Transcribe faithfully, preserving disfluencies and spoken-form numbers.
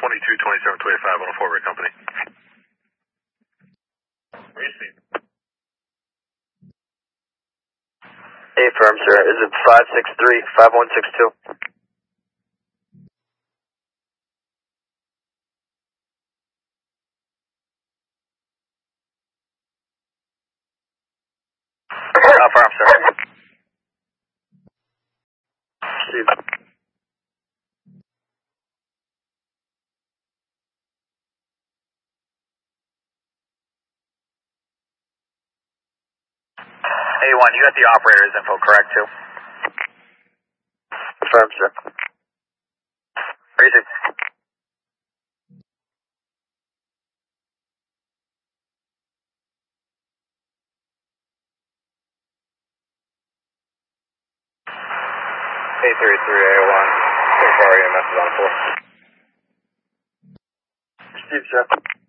twenty-two, twenty-seven, twenty-five on a four-way company. Receive. Hey, firm, sir. Is it five six three, five one six two? Uh, firm, sir. Receive. A one, you got the operator's info correct, too? Firm, sir. Receive. eight thirty-three A one. twenty-four hour E M S is on four. Receive, sir.